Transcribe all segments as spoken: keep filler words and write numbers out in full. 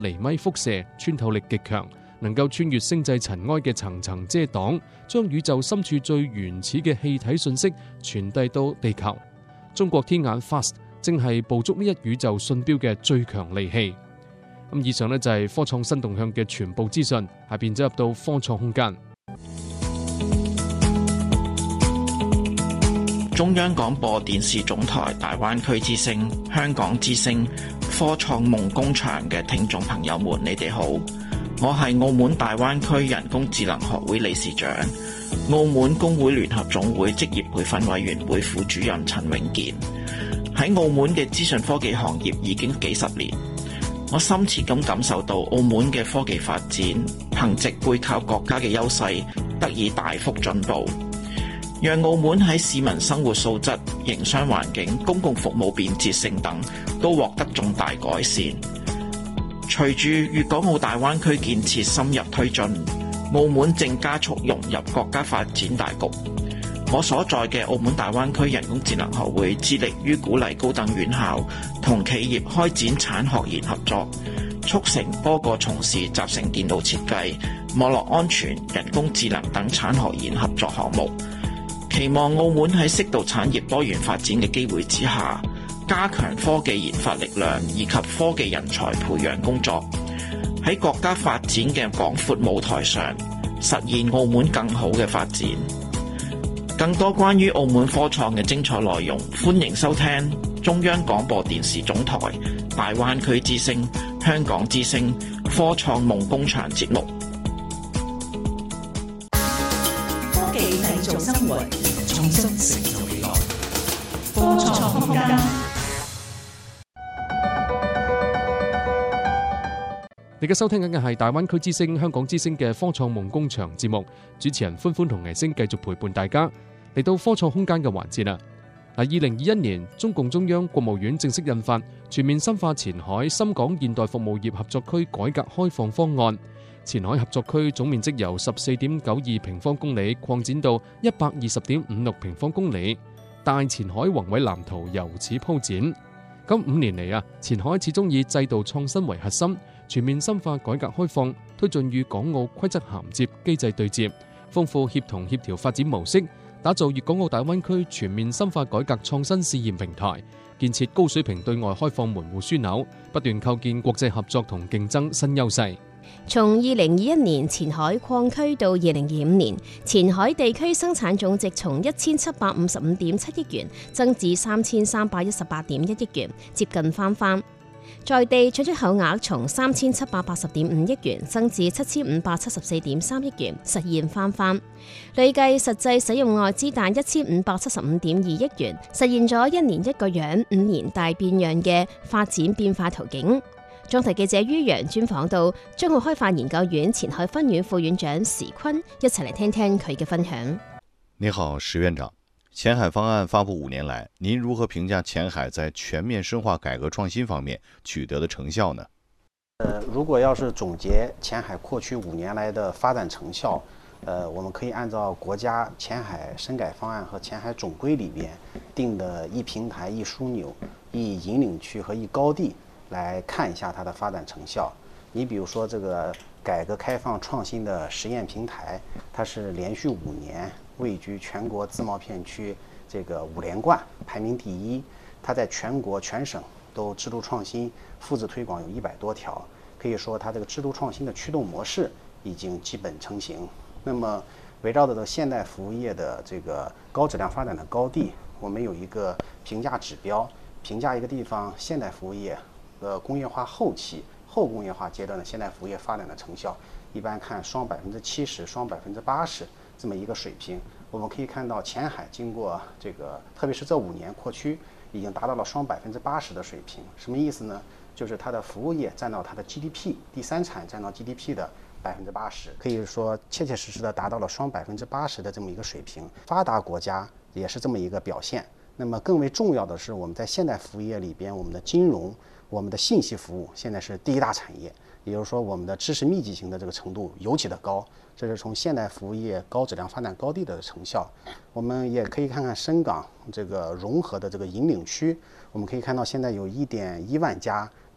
厘米輻射，穿透力極強，能夠穿越星際塵埃嘅層層遮擋，將宇宙深處最原始嘅氣體信息傳遞到地球。中國天眼 FAST 正係捕捉呢一宇宙信標嘅最強利器。咁以上呢，就係科創新動向嘅全部資訊，下邊走入到科創空間。 中央廣播電視總台大灣區之聲、香港之聲、科創夢工場嘅聽眾朋友們，你哋好，我係澳門大灣區人工智能學會理事長、澳門工會聯合總會職業培訓委員會副主任陳永健。喺澳門嘅資訊科技行業已經幾十年，我深切咁感受到澳門嘅科技發展，憑藉背靠國家嘅優勢，得以大幅進步。讓澳門喺市民生活素質、營商環境、公共服務便捷性等都獲得重大改善。隨住粵港澳大灣區建設深入推進，澳門正加速融入國家發展大局。我所在嘅澳門大灣區人工智能學會致力於鼓勵高等院校同企業開展產學研合作，促成多個從事集成電腦設計、網絡安全、人工智能等產學研合作項目。期望澳門喺適度產業多元發展嘅機會之下，加強科技研發力量以及科技人才培養工作，喺國家發展嘅廣闊舞台上，實現澳門更好嘅發展。更多關於澳門科創嘅精彩內容，歡迎收聽中央廣播電視總台大灣區之聲、香港之聲、科創夢工場節目。 科技製造生活，創新成就未來。科創空間。 你嘅收聽緊嘅係大灣區之聲、香港之聲嘅科創夢工場節目，主持人歡歡同倪星繼續陪伴大家嚟到科創空間嘅環節啦。嗱，二零二一年，中共中央、國務院正式印發《全面深化前海深港現代服務業合作區改革開放方案》。前海合作區總面積由十四點九二平方公里擴展到一百二十點五六平方公里，大前海宏偉藍圖由此鋪展。咁五年嚟啊，前海始終以制度創新為核心，全面深化改革開放，推進與港澳規則銜接、機制對接，豐富協同協調發展模式，打造粵港澳大灣區全面深化改革創新試驗平台，建設高水平對外開放門戶樞紐，不斷構建國際合作同競爭新優勢。 從二零二一年前海擴區到二零二五年，前海地區生產總值從一千七百五十五點七億元增至三千三百一十八點一億元，接近翻番。在地進出口額從三千七百八十點五億元增至七千五百七十四點三億元，實現翻番。累計實際使用外資達一千五百七十五點二億元，實現咗一年一個樣、五年大變樣嘅發展變化途徑。專題記者于洋專訪到中澳開發研究院前海分院副院長時坤，一齊嚟聽聽佢嘅分享。 你好，石院長。前海方案發布五年來，您如何評價前海在全面深化改革創新方面取得的成效呢？ 呃，如果要是總結前海擴區五年來的發展成效，呃，我們可以按照國家前海深改方案和前海總規裏邊定的一平台、一樞紐、一引領區和一高地來看一下它的發展成效。你比如說這個改革開放創新的實驗平台，它是連續五年位居全國自貿片區這個五連冠，排名第一。它在全國全省都制度創新複製推廣有一百多條，可以說它這個制度創新的驅動模式已經基本成型。那麼圍繞着這個現代服務業的這個高質量發展的高地，我們有一個評價指標，評價一個地方現代服務業呃，工業化後期、後工業化階段的現代服務業發展的成效，一般看雙百分之七十、雙百分之八十這麼一個水平。我們可以看到前海經過這個，特別是這五年擴區，已經達到了雙百分之八十的水平。什麼意思呢？就是它的服務業佔到它的 G D P， 第三產佔到 G D P 的百分之八十，可以說切切實實的達到了雙百分之八十的這麼一個水平。發達國家也是這麼一個表現。那麼更為重要的是，我們在現代服務業裏邊，我們的金融、我們的信息服務現在是第一大產業，也就是說我們的知識密集型的這個程度尤其的高，這是從現代服務業高質量發展高地的成效。我們也可以看看深港這個融合的這個引領區，我們可以看到現在有一點一萬家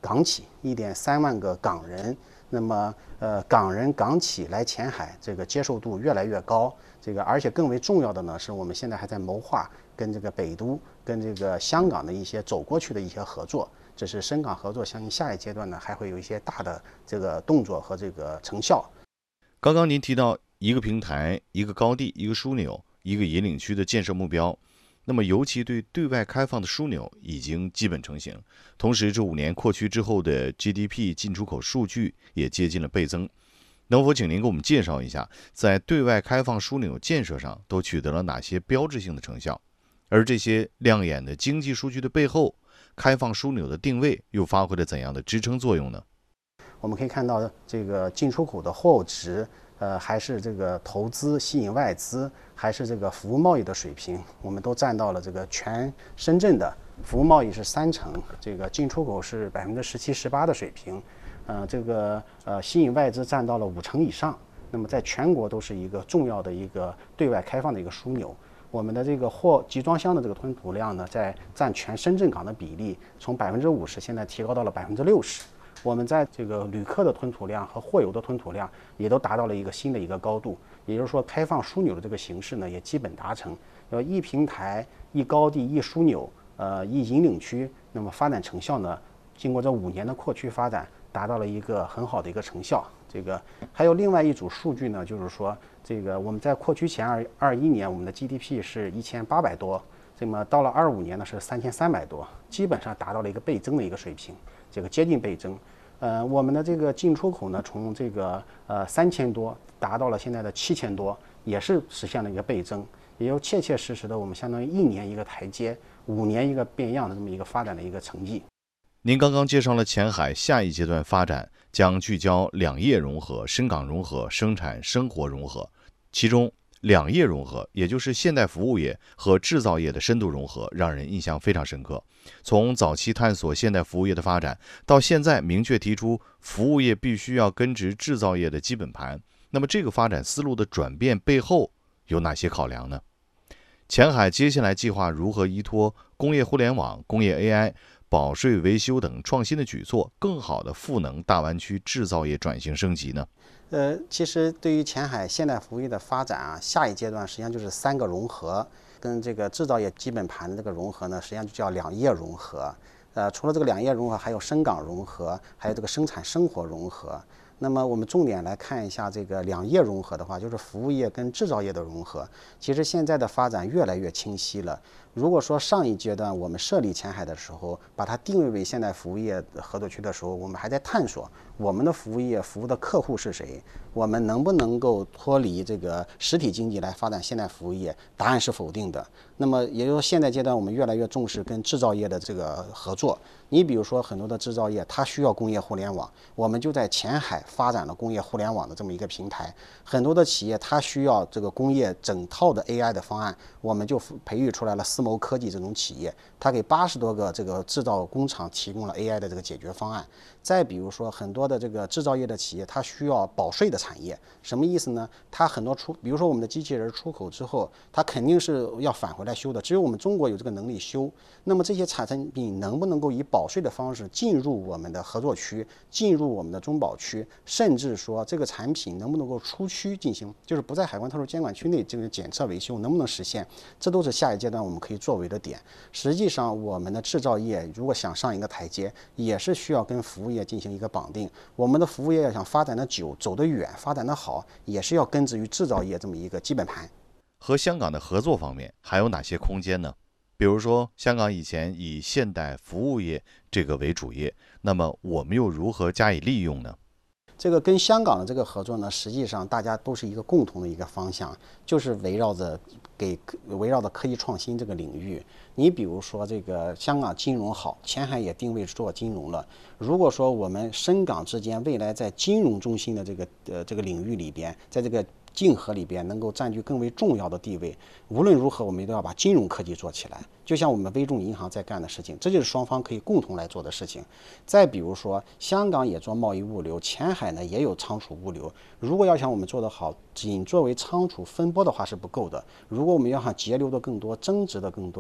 港企，一点三万个港人。那么，呃，港人港企来前海，这个接受度越来越高。这个，而且更为重要的呢，是我们现在还在谋划跟这个北都、跟这个香港的一些走过去的一些合作。这是深港合作，相信下一阶段呢，还会有一些大的这个动作和这个成效。 刚刚您提到一个平台、一个高地、一个枢纽、一个引领区的建设目标。那么，尤其对对外开放的枢纽已经基本成型，同时这五年扩区之后的 G D P 进出口数据也接近了倍增。能否请您给我们介绍一下，在对外开放枢纽建设上都取得了哪些标志性的成效？而这些亮眼的经济数据的背后，开放枢纽的定位又发挥了怎样的支撑作用呢？ 我们可以看到，这个进出口的货物值。呃，还是这个投资吸引外资，还是这个服务贸易的水平，我们都占到了这个全深圳的服务贸易是三成，这个进出口是百分之十七、十八的水平，呃，这个呃吸引外资占到了五成以上。那么在全国都是一个重要的一个对外开放的一个枢纽。我们的这个货集装箱的这个吞吐量呢，在占全深圳港的比例从百分之五十现在提高到了百分之六十。我们在这个旅客的吞吐量和货邮的吞吐量也都达到了一个新的一个高度，也就是说，开放枢纽的这个形式呢，也基本达成。要一平台、一高地、一枢纽，呃，一引领区，那么发展成效呢，经过这五年的扩区发展，达到了一个很好的一个成效。这个还有另外一组数据呢，就是说，这个我们在扩区前二二一年，我们的 G D P 是一千八百多，那么到了二五年呢是三千三百多，基本上达到了一个倍增的一个水平，这个接近倍增。呃，我们的这个进出口呢，从这个呃三千多达到了现在的七千多，也是实现了一个倍增，也有切切实实的我们相当于一年一个台阶，五年一个变样的这么一个发展的一个成绩。 您刚刚介绍了前海下一阶段发展将聚焦两业融合、深港融合、生产生活融合，其中两业融合，也就是现代服务业和制造业的深度融合，让人印象非常深刻。从早期探索现代服务业的发展，到现在明确提出服务业必须要根植制造业的基本盘，那么这个发展思路的转变背后有哪些考量呢？前海接下来计划如何依托工业互联网、工业 A I、保税维修等创新的举措，更好地赋能大湾区制造业转型升级呢？ 呃，其实对于前海现代服务业的发展啊，下一阶段实际上就是三个融合，跟这个制造业基本盘的这个融合呢，实际上就叫两业融合。呃，除了这个两业融合，还有深港融合，还有这个生产生活融合。那么我们重点来看一下这个两业融合的话，就是服务业跟制造业的融合。其实现在的发展越来越清晰了。如果说上一阶段我们设立前海的时候，把它定位为现代服务业合作区的时候，我们还在探索我们的服务业服务的客户是谁，我们能不能够脱离这个实体经济来发展现代服务业？答案是否定的。那么也就是说，现在阶段我们越来越重视跟制造业的这个合作。你比如说很多的制造业，它需要工业互联网，我们就在前海发展了工业互联网的这么一个平台。很多的企业它需要这个工业整套的 A I 的方案，我们就培育出来了思谋科技这种企业，它给八十多个这个制造工厂提供了 A I 的这个解决方案。再比如说很多的这个制造业的企业，它需要保税的产业，什么意思呢？它很多出，比如说我们的机器人出口之后，它肯定是要返回来修的，只有我们中国有这个能力修。那么这些产品能不能够以保税的方式进入我们的合作区，进入我们的中保区，甚至说这个产品能不能够出区进行，就是不在海关特殊监管区内这个检测维修能不能实现，这都是下一阶段我们可以作为的点。实际上我们的制造业如果想上一个台阶，也是需要跟服务业进行一个绑定。我们的服务业要想发展的久、走得远、发展的好，也是要根植于制造业这么一个基本盘。 和香港的合作方面还有哪些空间呢？比如说，香港以前以现代服务业这个为主业，那么我们又如何加以利用呢？ 这个跟香港的这个合作呢，实际上大家都是一个共同的一个方向，就是围绕着给围绕着科技创新这个领域。你比如说，这个香港金融好，前海也定位做金融了。如果说我们深港之间未来在金融中心的这个呃这个领域里边，在这个竞合里边能够占据更为重要的地位，无论如何我们都要把金融科技做起来，就像我们微众银行在干的事情，这就是双方可以共同来做的事情。再比如说，香港也做贸易物流，前海呢也有仓储物流。如果要想我们做得好，仅作为仓储分拨的话是不够的。如果我们要想节流的更多、增值的更多，我们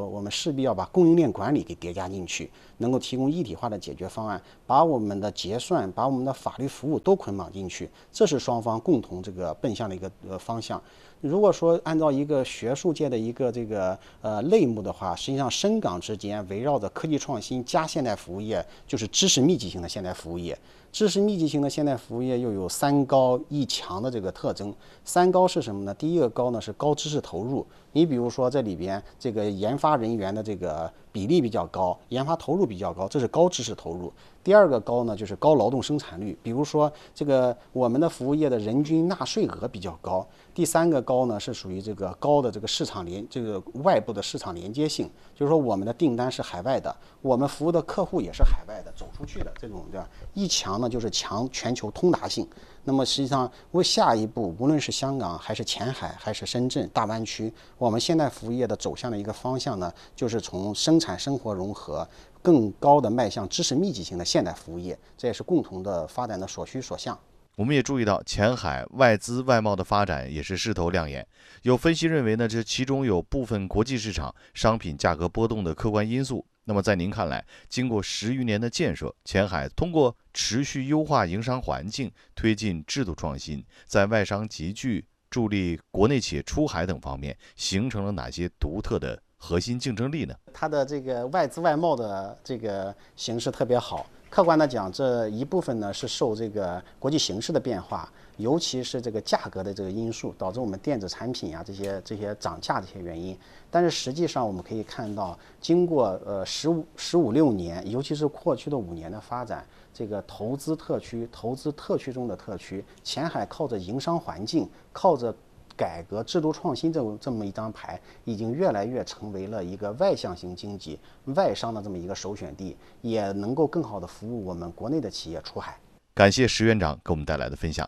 勢必要把供應鏈管理給疊加進去，能夠提供一體化的解決方案，把我們的結算、把我們的法律服務都捆綁進去，這是雙方共同這個奔向的一個呃方向。如果說按照一個學術界的一個這個呃類目的話，實際上深港之間圍繞着科技創新加現代服務業，就是知識密集型的現代服務業。知識密集型的現代服務業又有三高一強的這個特徵。三高是什麼呢？第一個高呢是高知識投入，你比如說這裡邊這個研發人員的這個比例比較高，研發投入比較高，這是高知識投入。第二個高呢就是高勞動生產率，比如說這個我們的服務業的人均納稅額比較高。第三個高呢是屬於這個高的這個市場連這個外部的市場連接性，就是說我們的訂單是海外的，我們服務的客戶也是海外的，走出去的這種的。一強呢就是強全球通達性。那麼實際上為下一步，無論是香港還是前海還是深圳大灣區，我們現代服務業的走向的一個方向呢，就是從生產生活融合更高的邁向知識密集型的現代服務業，這也是共同的發展的所需所向。 我們也注意到前海外資外貿的發展也是勢頭亮眼。有分析認為呢，這其中有部分國際市場商品價格波動的客觀因素。那麼在您看來，經過十餘年的建設，前海通過持續優化營商環境，推進制度創新，在外商集聚、助力國內企業出海等方面，形成了哪些獨特的核心競爭力呢？ 它的這個外資外貿的這個形勢特別好。客觀的講，這一部分呢是受這個國際形勢的變化，尤其是這個價格的這個因素，導致我們電子產品啊這些這些漲價這些原因。但是實際上我們可以看到，經過呃十五十五六年，尤其是過去的五年的發展，這個投資特區、投資特區中的特區，前海靠着營商環境，靠着改革制度創新這這麼一張牌，已經越來越成為了一個外向型經濟、外商的這麼一個首選地，也能夠更好的服務我們國內的企業出海。 感謝石院長給我們帶來的分享。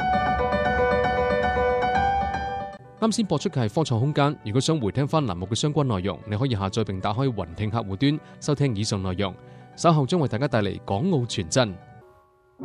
啱先播出嘅係科創空間，如果想回聽翻欄目嘅相關內容，你可以下載並打開雲聽客戶端收聽以上內容。稍後將為大家帶嚟港澳傳真。